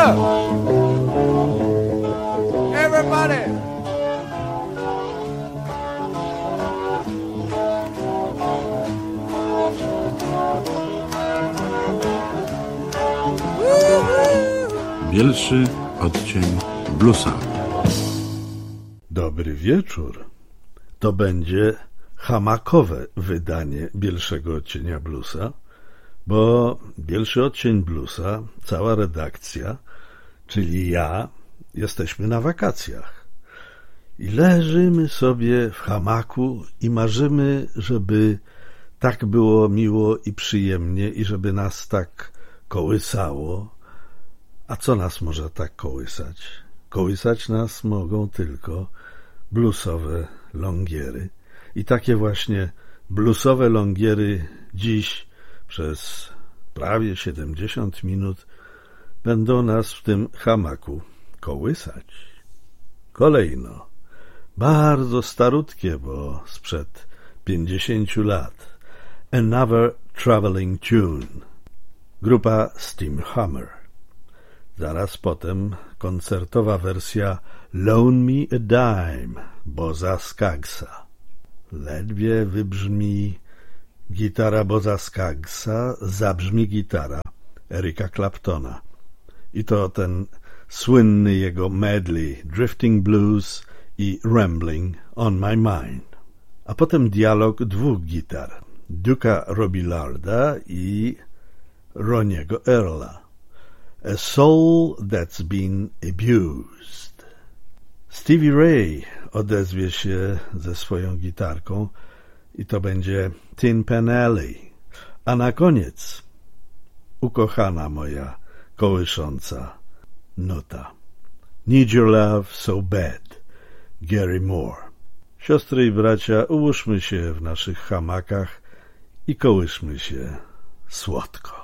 up! Everybody! Bielszy odcień bluesa. Dobry wieczór. To będzie hamakowe wydanie Bielszego odcienia bluesa, bo Bielszy odcień bluesa, cała redakcja, czyli ja, jesteśmy na wakacjach. I leżymy sobie w hamaku i marzymy, żeby tak było miło i przyjemnie i żeby nas tak kołysało. A co nas może tak kołysać? Kołysać nas mogą tylko bluesowe longiery. I takie właśnie bluesowe longiery dziś przez prawie 70 minut będą nas w tym hamaku kołysać. Kolejno, bardzo starutkie, bo sprzed 50 lat, Another Traveling Tune, grupa Steam Hammer. Zaraz potem koncertowa wersja Loan Me a Dime Boza Skaggsa. Ledwie wybrzmi gitara Boza Skaggsa, zabrzmi gitara Erika Claptona. I to ten słynny jego medley Drifting Blues i Rambling on My Mind. A potem dialog dwóch gitar, Duke'a Robillarda i Roniego Earla. A Soul That's Been Abused. Stevie Ray odezwie się ze swoją gitarką i to będzie Tin Pan Alley. A na koniec ukochana moja kołysząca nuta. Need Your Love So Bad, Gary Moore. Siostry i bracia, ułóżmy się w naszych hamakach i kołyszmy się słodko.